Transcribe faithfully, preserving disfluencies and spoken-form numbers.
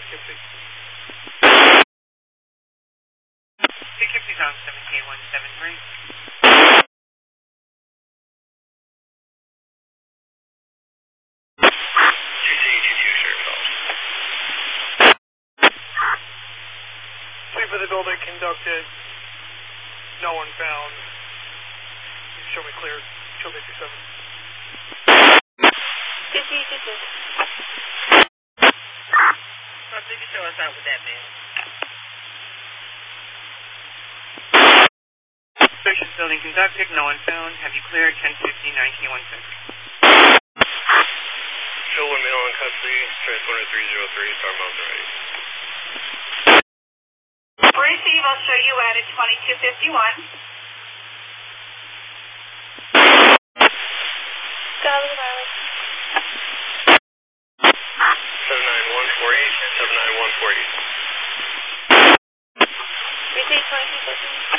Poughkeepsie. Poughkeepsie's on seven K one seven three. two C two two, Sheriff's Office. Sweep of the building conducted. No one found. Show me clear. Show me two seven. two C two two. Well, you can show us out with that, man. Search of building conducted, no one found. Have you cleared ten fifty nine K one six? Show one male in custody, transporter three zero three, Star Mountain ready. Receive, I'll show you at twenty-two fifty-one. Golly, Riley. seven nine one four eight, seven nine one four eight. Receive twenty-two fifty.